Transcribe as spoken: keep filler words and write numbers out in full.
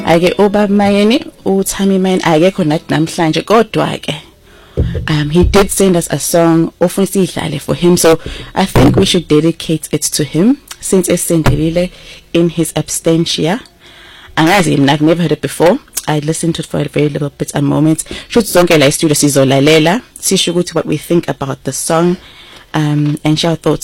ake ubaba Mayeni uThami Mayeni akekho nathi namhlanje kodwa ke um he did send us a song ofuna sidlale for him, so I think we should dedicate it to him since esendelile in his absentia. Angazi mina, I've never heard it before. I listened to it for a very little bit a moment. Should zonke la studio sizolalela sisho ukuthi what we think about the song um and share our thoughts